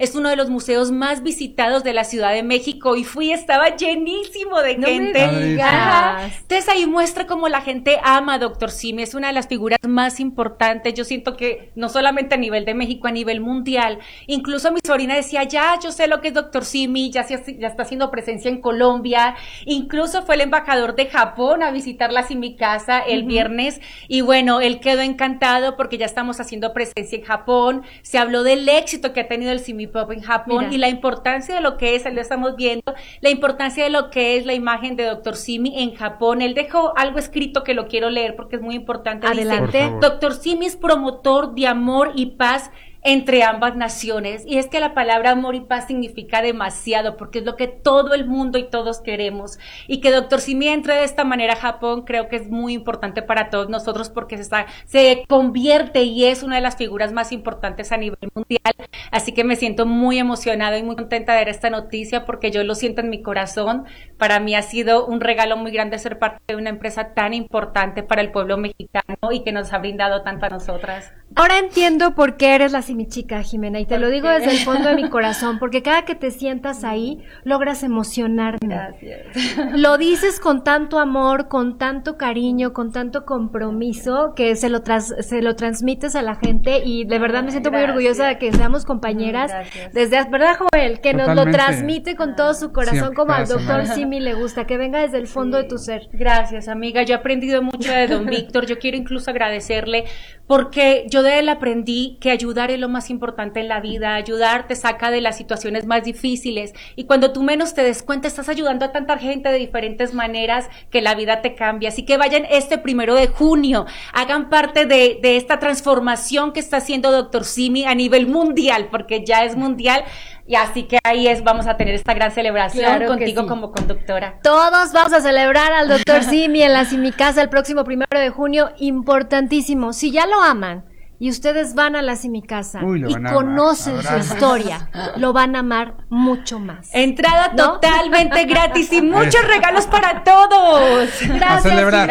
es uno de los museos más visitados de la Ciudad de México y estaba llenísimo de gente. Me digas. Entonces ahí muestra cómo la gente ama a Dr. Simi, es una de las figuras más importantes. Yo siento que no solamente a nivel de México, a nivel mundial. Incluso mi sobrina decía, ya, yo sé lo que es Dr. Simi, ya está haciendo presencia en Colombia. Incluso fue el embajador de Japón a visitarla en mi casa el viernes. Y bueno, él quedó encantado porque ya estamos haciendo presencia en Japón. Se habló del éxito que ha tenido el Simi Pop en Japón. Mira. Y la importancia de lo que es, lo estamos viendo, la importancia de lo que es la imagen de Dr. Simi en Japón. Él dejó algo escrito que lo quiero leer porque es muy importante. Adelante. Dice, Dr. Simi es promotor de amor y paz entre ambas naciones, y es que la palabra amor y paz significa demasiado, porque es lo que todo el mundo y todos queremos, y que Dr. Simi entre de esta manera a Japón, creo que es muy importante para todos nosotros, porque se convierte y es una de las figuras más importantes a nivel mundial, así que me siento muy emocionada y muy contenta de ver esta noticia, porque yo lo siento en mi corazón. Para mí ha sido un regalo muy grande ser parte de una empresa tan importante para el pueblo mexicano y que nos ha brindado tanto a nosotras. Ahora entiendo por qué eres la Simichica, Jimena, y te lo digo desde el fondo de mi corazón, porque cada que te sientas ahí, logras emocionarme. Gracias. Lo dices con tanto amor, con tanto cariño, con tanto compromiso, que se lo transmites a la gente, y de verdad me siento muy orgullosa de que seamos compañeras. Desde, ¿verdad, Joel? Que nos lo transmite con todo su corazón, sí, como al doctor Simi le gusta, que venga desde el fondo de tu ser. Gracias, amiga. Yo he aprendido mucho de don Víctor. Yo quiero incluso agradecerle, porque yo de él aprendí que ayudar es lo más importante en la vida. Ayudar te saca de las situaciones más difíciles, y cuando tú menos te des cuenta estás ayudando a tanta gente de diferentes maneras que la vida te cambia. Así que vayan este 1 de junio, hagan parte de esta transformación que está haciendo Dr. Simi a nivel mundial, porque ya es mundial. Y así que vamos a tener esta gran celebración contigo como conductora. Todos vamos a celebrar al Dr. Simi en la Simicasa el próximo 1 de junio, importantísimo. Si ya lo aman y ustedes van a la Simicasa y conocen su historia, lo van a amar mucho más. Entrada totalmente gratis y muchos regalos para todos. Gracias, Jimena.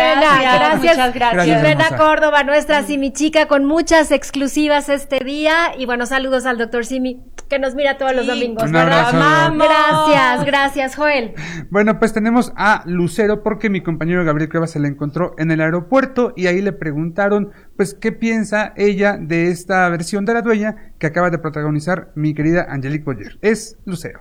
Gracias. Jimena Córdoba, nuestra Simichica, con muchas exclusivas este día. Y bueno, saludos al Dr. Simi, que nos mira todos los domingos, ¿verdad? Gracias, Joel. Bueno, pues tenemos a Lucero, porque mi compañero Gabriel Cuevas se la encontró en el aeropuerto y ahí le preguntaron, pues, ¿qué piensa ella de esta versión de La Dueña que acaba de protagonizar mi querida Angelique Boyer? Es Lucero.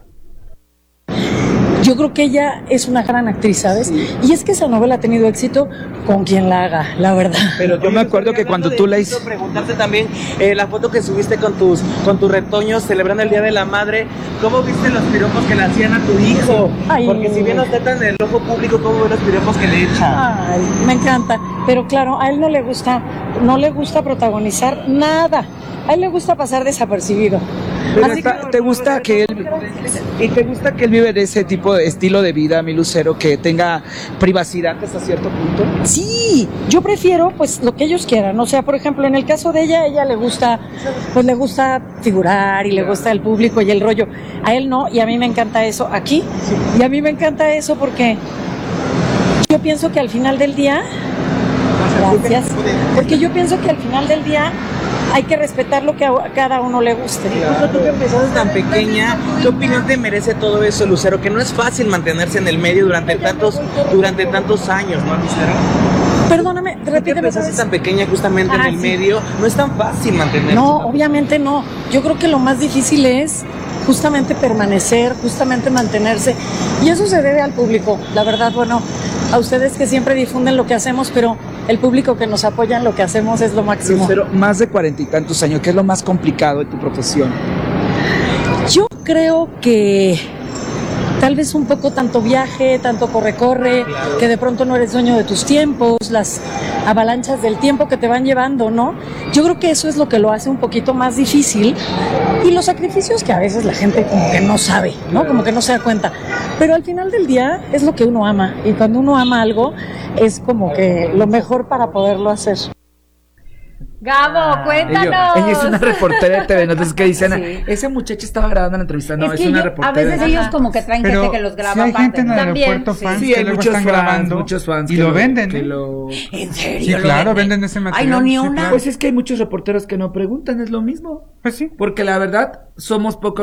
Yo creo que ella es una gran actriz, ¿sabes? Sí. Y es que esa novela ha tenido éxito con quien la haga, la verdad. Pero yo me acuerdo que cuando tú la hiciste... Preguntarte también, la foto que subiste con tus retoños celebrando el Día de la Madre, ¿cómo viste los piropos que le hacían a tu hijo? Ay. Porque si bien no está tan en el ojo público, ¿cómo ves los piropos que le echan? Ay, me encanta. Pero claro, a él no le gusta protagonizar nada. A él le gusta pasar desapercibido. ¿Te gusta que él vive de ese tipo de estilo de vida, mi Lucero, que tenga privacidad hasta cierto punto? Sí, yo prefiero pues lo que ellos quieran. O sea, por ejemplo, en el caso de ella le gusta figurar y le gusta el público y el rollo. A él no, y a mí me encanta eso aquí. Y a mí me encanta eso porque yo pienso que al final del día, porque yo pienso que al final del día hay que respetar lo que a cada uno le guste. Tú que empezaste tan pequeña, ¿qué opinión te merece todo eso, Lucero? Que no es fácil mantenerse en el medio durante tantos años, ¿no, Lucero? Perdóname, repíteme. Empezaste tan pequeña justamente en el medio, no es tan fácil mantenerse. No, obviamente no. Yo creo que lo más difícil es justamente permanecer, justamente mantenerse. Y eso se debe al público. La verdad, bueno, a ustedes que siempre difunden lo que hacemos, pero el público que nos apoya en lo que hacemos es lo máximo. Pero más de 40 y tantos años, ¿qué es lo más complicado de tu profesión? Yo creo que tal vez un poco tanto viaje, tanto corre, que de pronto no eres dueño de tus tiempos, las avalanchas del tiempo que te van llevando, ¿no? Yo creo que eso es lo que lo hace un poquito más difícil, y los sacrificios que a veces la gente como que no sabe, ¿no? Como que no se da cuenta. Pero al final del día es lo que uno ama, y cuando uno ama algo es como que lo mejor para poderlo hacer. Gabo, cuéntanos. Ella es una reportera de TV Notas que dicen, esa muchacha estaba grabando la entrevista. No, es una reportera. A veces ellos como que traen gente que los graba. Sí, hay gente en el aeropuerto, fans sí, que luego están grabando muchos fans y lo venden. ¿En serio? Sí, claro, venden ese material. Ay, no, ni una. Claro. Pues es que hay muchos reporteros que no preguntan, es lo mismo. Pues sí. Porque la verdad, somos pocos